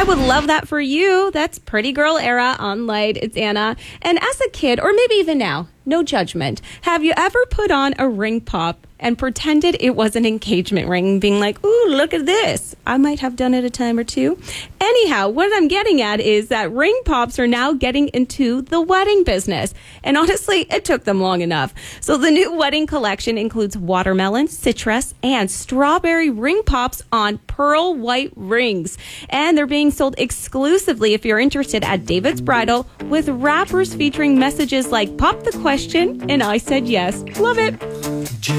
would love that for you. That's Pretty Girl Era on Light. It's Anna. And as a kid, or maybe even now, no judgment, have you ever put on a ring pop and pretended it was an engagement ring, being like, ooh, look at this? I might have done it a time or two. Anyhow, what I'm getting at is that ring pops are now getting into the wedding business. And honestly, it took them long enough. So the new wedding collection includes watermelon, citrus, and strawberry ring pops on pearl white rings. And they're being sold exclusively, if you're interested, at David's Bridal, with wrappers featuring messages like, pop the question, and I said yes. Love it.